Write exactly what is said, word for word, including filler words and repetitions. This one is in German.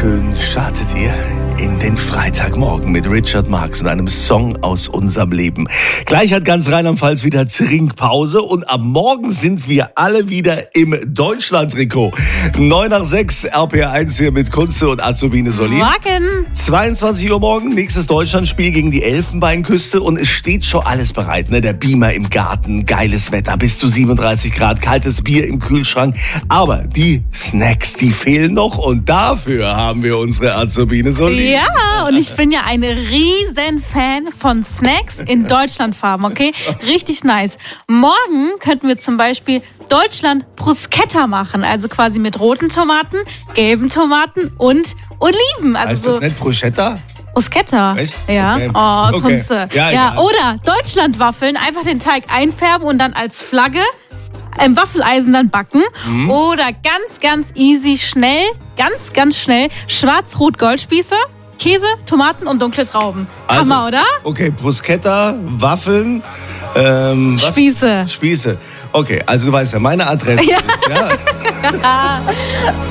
schön startet ihr in den Freitagmorgen mit Richard Marx und einem Song aus unserem Leben. Gleich hat ganz Rheinland-Pfalz wieder Trinkpause und am Morgen sind wir alle wieder im Deutschland-Trikot. neun nach sechs, R P R eins hier mit Kunze und Azubine Solin. Morgen. zweiundzwanzig Uhr morgen, nächstes Deutschlandspiel gegen die Elfenbeinküste und es steht schon alles bereit. Ne? Der Beamer im Garten, geiles Wetter, bis zu siebenunddreißig Grad, kaltes Bier im Kühlschrank. Aber die Snacks, die fehlen noch und dafür haben wir unsere Azubine Solin. Ja, und ich bin ja ein riesen Fan von Snacks in Deutschlandfarben, okay? Richtig nice. Morgen könnten wir zum Beispiel Deutschland Bruschetta machen, also quasi mit roten Tomaten, gelben Tomaten und Oliven. Also heißt so das nicht Bruschetta? Bruschetta. Echt? Ja. Okay. Oh, Okay. Kunze. Ja, Ja, egal. oder Deutschlandwaffeln, einfach den Teig einfärben und dann als Flagge im Waffeleisen dann backen. Mhm. Oder ganz, ganz easy, schnell, ganz, ganz schnell Schwarz-Rot-Goldspieße, Käse, Tomaten und dunkle Trauben. Also, Hammer, oder? Okay, Bruschetta, Waffeln, ähm, was? Spieße. Spieße. Okay, also du weißt ja, meine Adresse Ja. ist, ja.